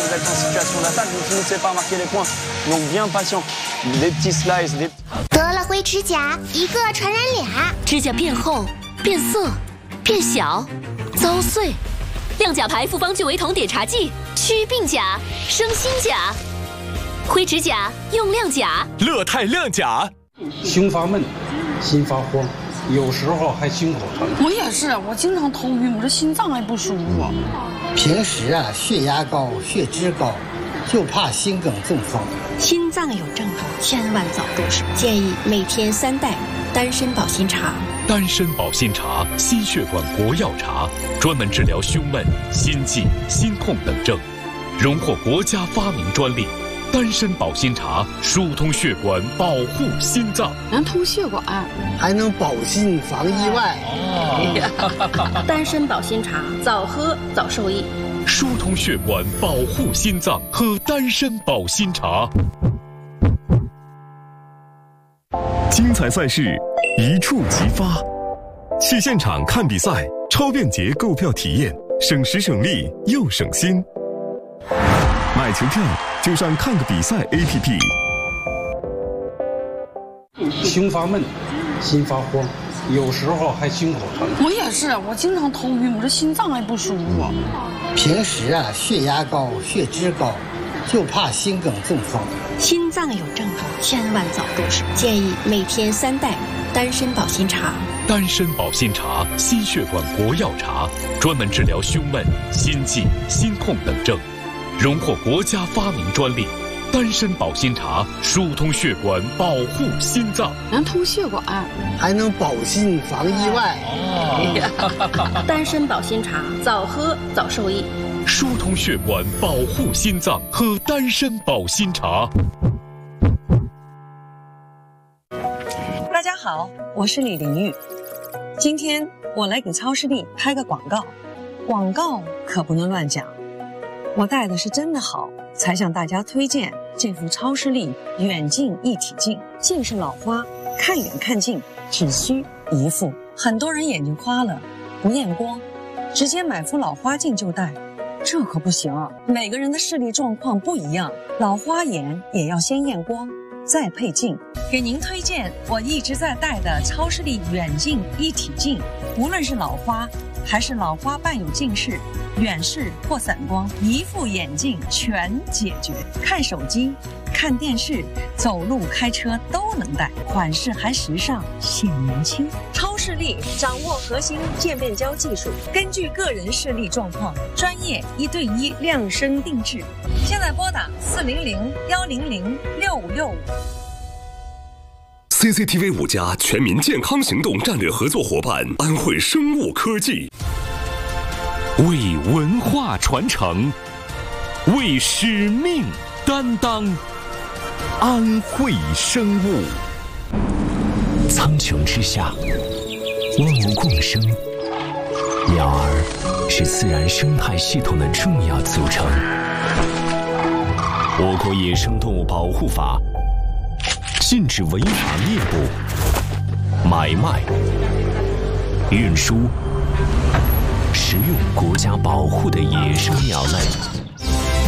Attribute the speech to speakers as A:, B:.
A: peuvent être en situation d'attaque. Vous finissez par marquer les points. Donc bien patient. Des petits slices, des...
B: 得了灰指甲，一个传染俩。
C: 指甲变厚、变色、变小、遭碎。亮甲牌复方聚维酮碘茶剂，祛病甲，生新甲。灰指甲用亮甲。
D: 乐泰亮甲。
E: 胸发闷，心发慌，有时候还心口疼。
F: 我也是，我经常头晕，我这心脏还不舒服。
G: 平时血压高、血脂高，就怕心梗中风。
H: 心脏有症状，千万早重视。建议每天3袋丹参保心茶。
D: 丹参保心茶，心血管国药茶，专门治疗胸闷、心悸、心痛等症，荣获国家发明专利。丹参保心茶疏通血管，保护心脏，
F: 能通血管，
G: 还能保心防意外。
H: 丹参保心茶，早喝早受益。
D: 疏通血管，保护心脏，喝丹参保心茶。
I: 精彩赛事一触即发，去现场看比赛，超便捷购票体验，省时省力又省心。买球票就上看个比赛 APP。
E: 胸发闷，心发慌，有时候还心口疼。
F: 我也是，我经常头晕，我这心脏还不舒服。
G: 平时血压高、血脂高，就怕心梗中风。
H: 心脏有症状，千万早重视。建议每天3袋丹参保心茶。
D: 丹参保心茶，心血管国药茶，专门治疗胸闷、心悸、心痛等症，荣获国家发明专利。丹参保心茶疏通血管，保护心脏，
F: 能通血管，
G: 还能保心防意外。
H: 丹参保心茶，早喝早受益。
D: 疏通血管，保护心脏，喝丹参保心茶。
J: 大家好，我是李玲玉。今天我来给超视力拍个广告，广告可不能乱讲。我戴的是真的好，才向大家推荐这副超视力远近一体镜。近视老花，看远看近只需一副。很多人眼睛花了，不验光，直接买副老花镜就戴，这可不行。每个人的视力状况不一样，老花眼也要先验光，再配镜。给您推荐我一直在戴的超视力远近一体镜，无论是老花还是老花伴有近视、远视或散光，一副眼镜全解决。看手机、看电视、走路、开车都能戴，款式还时尚，显年轻。超视力掌握核心渐变焦技术，根据个人视力状况，专业1对1量身定制。现在拨打400-100-6565。
I: CCTV 5家全民健康行动战略合作伙伴安慧生物科技，
D: 为文化传承，为使命担当。安慧生物。
K: 苍穹之下，万物共生，鸟儿是自然生态系统的重要组成。我国野生动物保护法禁止违法猎捕、买卖、运输、食用国家保护的野生鸟类。